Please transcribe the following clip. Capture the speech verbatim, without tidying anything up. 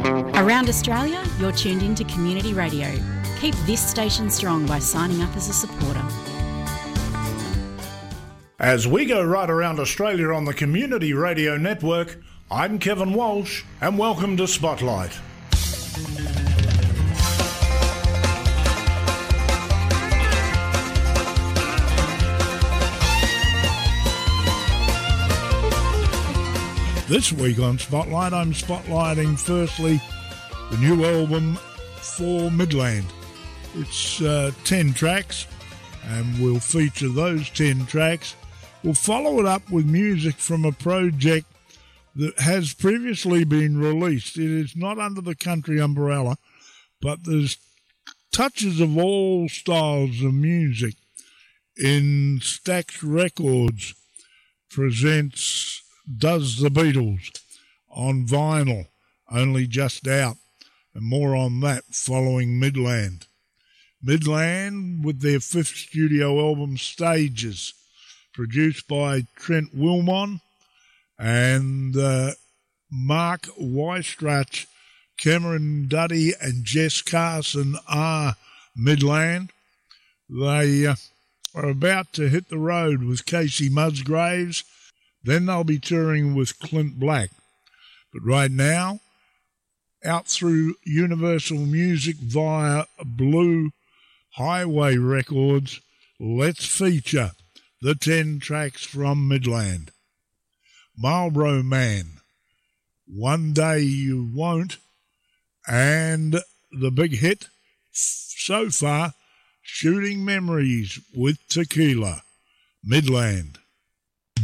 Around Australia, you're tuned in to Community Radio. Keep this station strong by signing up as a supporter. As we go right around Australia on the Community Radio Network, I'm Kevin Walsh, and welcome to Spotlight. This week on Spotlight, I'm spotlighting firstly the new album for Midland. It's uh, ten tracks, and we'll feature those ten tracks. We'll follow it up with music from a project that has previously been released. It is not under the country umbrella, but there's touches of all styles of music in Stax Records presents Does the Beatles on vinyl, only just out, and more on that following Midland. Midland with their fifth studio album, Stages, produced by Trent Wilmon and uh, Mark Weistrach, Cameron Duddy and Jess Carson are Midland. They uh, are about to hit the road with Casey Musgraves. Then they'll be touring with Clint Black. But right now, out through Universal Music via Blue Highway Records, let's feature the ten tracks from Midland. Marlboro Man, One Day You Won't, and the big hit so far, Shooting Memories with Tequila, Midland.